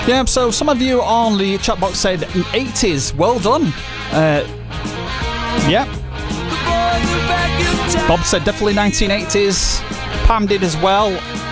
Yeah, so some of you on the chat box said 80s. Well done. Yeah. Bob said definitely 1980s. Pam did as well.